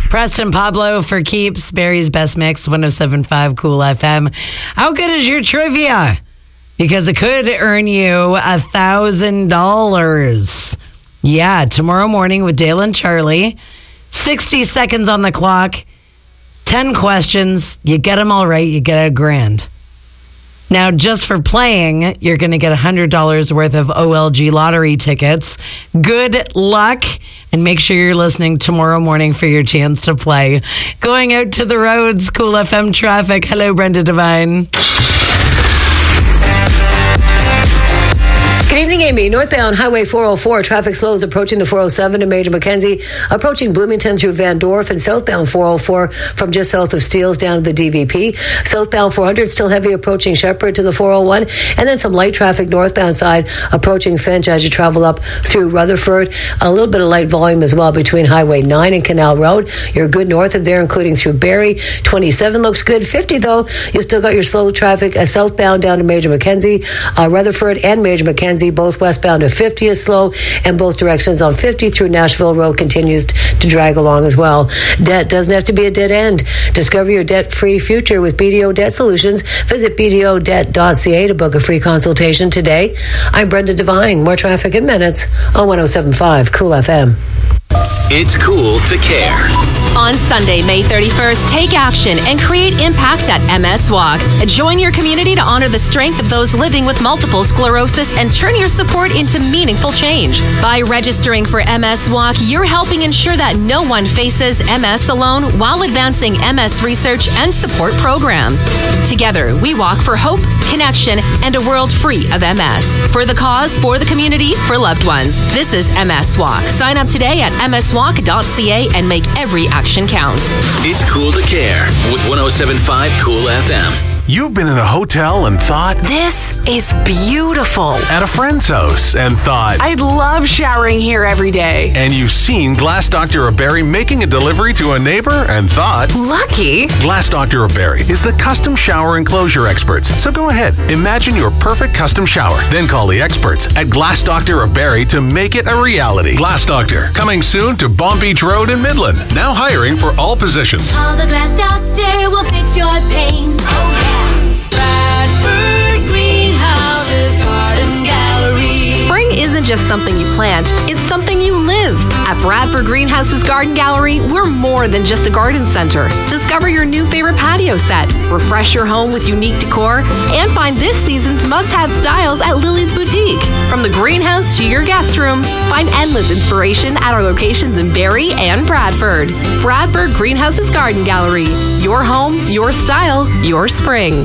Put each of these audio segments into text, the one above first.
Preston Pablo for Keeps, Barry's Best Mix, 107.5 Cool FM. How good is your trivia? Because it could earn you $1,000. Yeah, tomorrow morning with Dale and Charlie. 60 seconds on the clock. 10 questions. You get them all right, you get $1,000. Now, just for playing, you're going to get $100 worth of OLG lottery tickets. Good luck, and make sure you're listening tomorrow morning for your chance to play. Going out to the roads, Cool FM traffic. Hello, Brenda Devine. Good evening, Amy. Northbound Highway 404, traffic slows approaching the 407 to Major Mackenzie, approaching Bloomington through Van Dorf, and southbound 404 from just south of Steeles down to the DVP. Southbound 400 still heavy approaching Shepherd to the 401, and then some light traffic northbound side approaching Finch as you travel up through Rutherford. A little bit of light volume as well between Highway 9 and Canal Road. You're good north of there, including through Barrie. 27 looks good. 50 though, you still got your slow traffic southbound down to Major Mackenzie, Rutherford and Major Mackenzie. Both westbound to 50 is slow, and both directions on 50 through Nashville Road continues to drag along as well. Debt doesn't have to be a dead end. Discover your debt-free future with BDO Debt Solutions. Visit bdodebt.ca to book a free consultation today. I'm Brenda Devine. More traffic in minutes on 107.5 Cool FM. It's cool to care. On Sunday, May 31st, take action and create impact at MS Walk. Join your community to honor the strength of those living with multiple sclerosis and turn your support into meaningful change. By registering for MS Walk, you're helping ensure that no one faces MS alone while advancing MS research and support programs. Together, we walk for hope, connection, and a world free of MS. For the cause, for the community, for loved ones. This is MS Walk. Sign up today at mswalk.ca and make every action count. It's cool to care with 107.5 Cool FM. You've been in a hotel and thought, this is beautiful. At a friend's house and thought, I'd love showering here every day. And you've seen Glass Doctor of Barrie making a delivery to a neighbor and thought, lucky. Glass Doctor of Barrie is the custom shower enclosure experts. So go ahead, imagine your perfect custom shower. Then call the experts at Glass Doctor of Barrie to make it a reality. Glass Doctor, coming soon to Bomb Beach Road in Midland. Now hiring for all positions. Call the Glass Doctor, will fix your pains. Oh yeah. Bradford Greenhouses Garden Gallery. Spring isn't just something you plant, it's something you live. At Bradford Greenhouses Garden Gallery, we're more than just a garden center. Discover your new favorite patio set, refresh your home with unique decor, and find this season's must-have styles at Lily's Boutique. From the greenhouse to your guest room, find endless inspiration at our locations in Barrie and Bradford. Bradford Greenhouses Garden Gallery. Your home, your style, your spring.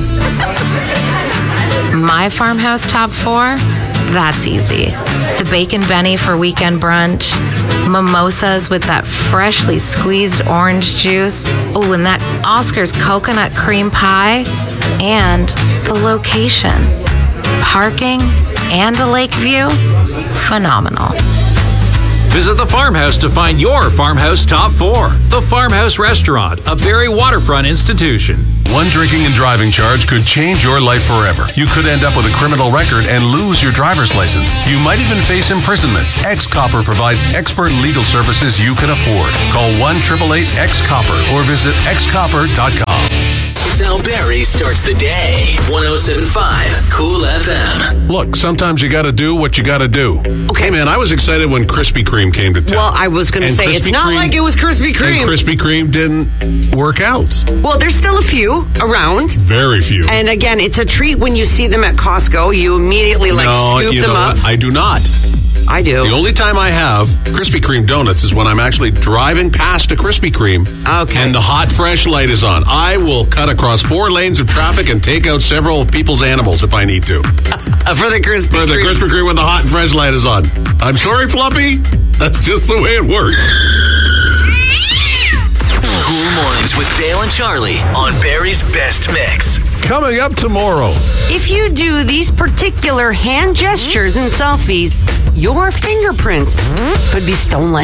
My farmhouse top 4? That's easy. The Bacon Benny for weekend brunch, mimosas with that freshly squeezed orange juice, oh, and that Oscar's coconut cream pie, and the location. Parking and a lake view? Phenomenal. Visit the Farmhouse to find your Farmhouse Top 4. The Farmhouse Restaurant, a Barrie waterfront institution. One drinking and driving charge could change your life forever. You could end up with a criminal record and lose your driver's license. You might even face imprisonment. X-Copper provides expert legal services you can afford. Call 1-888-X-Copper or visit xcopper.com. It's how Barrie starts the day. 107.5 Cool FM. Look, sometimes you got to do what you got to do. Okay. Hey, man, I was excited when Krispy Kreme came to town. Well, I was going to say, it's not like it was Krispy Kreme. And Krispy Kreme didn't work out. Well, there's still a few around. Very few. And again, it's a treat when you see them at Costco. You immediately scoop them up. I do not. I do. The only time I have Krispy Kreme donuts is when I'm actually driving past a Krispy Kreme and the hot, fresh light is on. I will cut across 4 lanes of traffic and take out several people's animals if I need to. For the Krispy Kreme. For the Krispy Kreme when the hot and fresh light is on. I'm sorry, Fluffy. That's just the way it works. Cool Mornings with Dale and Charlie on Barrie's Best Mix. Coming up tomorrow. If you do these particular hand gestures and selfies, your fingerprints could be stolen.